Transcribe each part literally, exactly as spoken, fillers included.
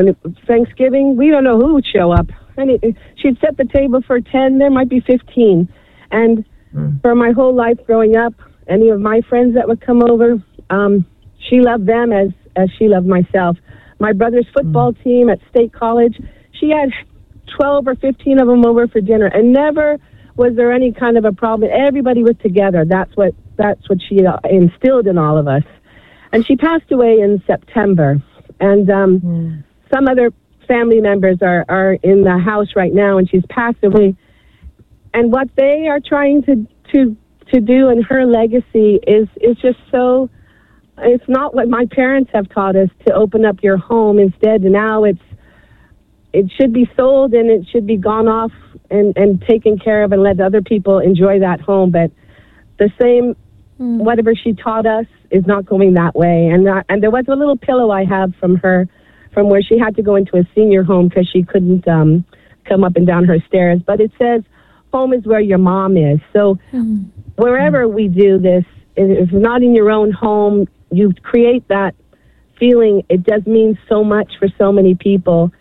Thanksgiving, we don't know who would show up. And it, she'd set the table for ten, there might be fifteen. And mm. for my whole life growing up, any of my friends that would come over, um, she loved them as, as she loved myself. My brother's football mm. team at State College, she had twelve or fifteen of them over for dinner, and never was there any kind of a problem. Everybody was together. That's what that's what she instilled in all of us. And she passed away in September. And um, mm. some other family members are, are in the house right now, and she's passed away. And what they are trying to to to do in her legacy is is just so. It's not what my parents have taught us, to open up your home. Instead, now it's it should be sold and it should be gone off and, and taken care of and let other people enjoy that home. But the same, mm. whatever she taught us is not going that way. And that, and there was a little pillow I have from her, from where she had to go into a senior home because she couldn't um, come up and down her stairs. But it says, home is where your mom is. So mm. wherever mm. we do this, if it's not in your own home, you create that feeling. It does mean so much for so many people.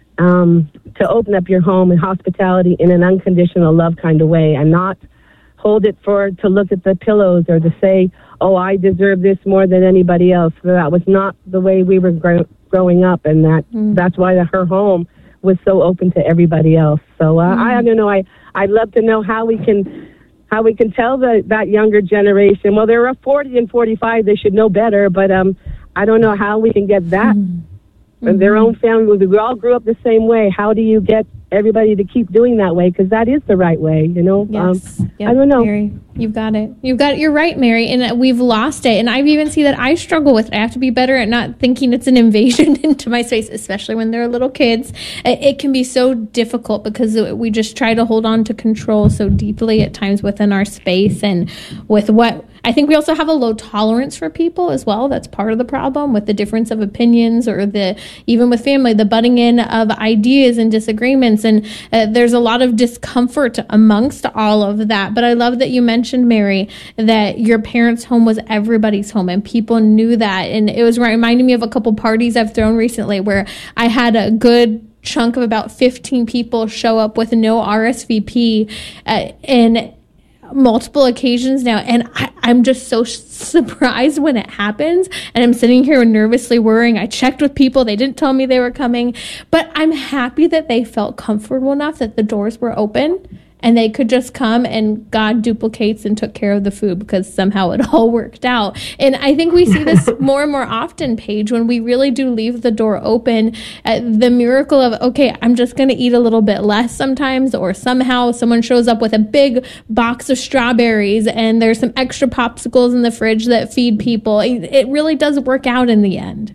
Um, to open up your home and hospitality in an unconditional love kind of way, and not hold it for to look at the pillows or to say, oh, I deserve this more than anybody else. That was not the way we were gro- growing up, and that mm. that's why the, her home was so open to everybody else. So uh, mm. I, I don't know. I I'd love to know how we can how we can tell the that younger generation. Well, there are forty and forty-five. They should know better, but um, I don't know how we can get that. Mm. Mm-hmm. Their own family, we all grew up the same way. How do you get everybody to keep doing that way? Because that is the right way, you know? Yes. Um, yep. I don't know. Mary, you've got it. You've got it. You're right, Mary. And we've lost it. And I've even seen that I struggle with it. I have to be better at not thinking it's an invasion into my space, especially when they're little kids. It, it can be so difficult because we just try to hold on to control so deeply at times within our space. And with what I think we also have a low tolerance for people as well. That's part of the problem with the difference of opinions, or the even with family, the butting in of ideas and disagreements. And uh, there's a lot of discomfort amongst all of that. But I love that you mentioned, Mary, that your parents' home was everybody's home, and people knew that. And it was reminding me of a couple parties I've thrown recently where I had a good chunk of about fifteen people show up with no R S V P uh, and multiple occasions now, and I, I'm just so sh- surprised when it happens, and I'm sitting here nervously worrying. I checked with people, they didn't tell me they were coming, but I'm happy that they felt comfortable enough that the doors were open and they could just come, and God duplicates and took care of the food because somehow it all worked out. And I think we see this more and more often, Paige, when we really do leave the door open. Uh, the miracle of, okay, I'm just going to eat a little bit less sometimes, or somehow someone shows up with a big box of strawberries and there's some extra popsicles in the fridge that feed people. It, it really does work out in the end.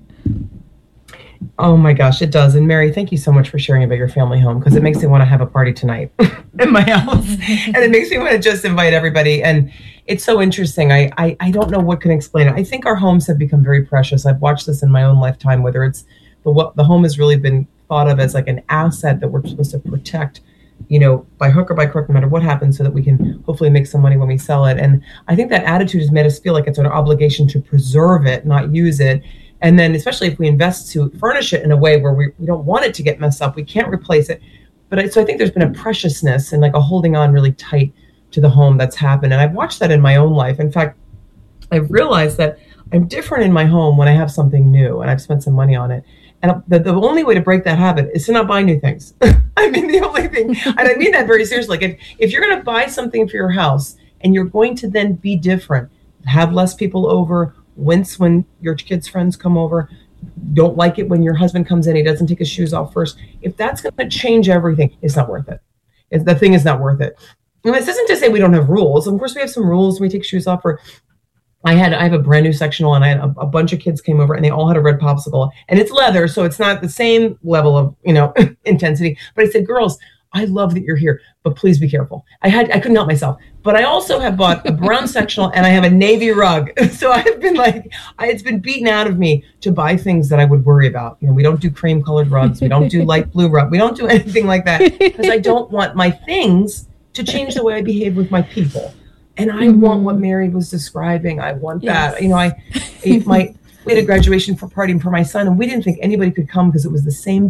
Oh my gosh, it does. And Mary, thank you so much for sharing about your family home, because it makes me want to have a party tonight in my house. And it makes me want to just invite everybody. And it's so interesting. I, I, I don't know what can explain it. I think our homes have become very precious. I've watched this in my own lifetime, whether it's the what the home has really been thought of as like an asset that we're supposed to protect, you know, by hook or by crook, no matter what happens, so that we can hopefully make some money when we sell it. And I think that attitude has made us feel like it's an obligation to preserve it, not use it. And then especially if we invest to furnish it in a way where we, we don't want it to get messed up, we can't replace it. But I, so I think there's been a preciousness and like a holding on really tight to the home that's happened. And I've watched that in my own life. In fact, I've realized that I'm different in my home when I have something new and I've spent some money on it. And the, the only way to break that habit is to not buy new things. I mean, the only thing, and I mean that very seriously. Like if, if you're going to buy something for your house and you're going to then be different, have less people over, wince when your kids' friends come over, don't like it when your husband comes in, he doesn't take his shoes off first. If that's going to change everything, it's not worth it. It's, the thing is not worth it. And this isn't to say we don't have rules. Of course, we have some rules when we take shoes off. Or I had I have a brand new sectional, and I had a, a bunch of kids came over, and they all had a red popsicle, and it's leather, so it's not the same level of you know intensity. But I said, girls, I love that you're here, but please be careful. I had I couldn't help myself. But I also have bought a brown sectional, and I have a navy rug. So I've been like, I, it's been beaten out of me to buy things that I would worry about. You know, we don't do cream colored rugs. We don't do light blue rug. We don't do anything like that because I don't want my things to change the way I behave with my people. And I mm-hmm. want what Mary was describing. I want yes. that. You know, I, my we had a graduation for party for my son, and we didn't think anybody could come because it was the same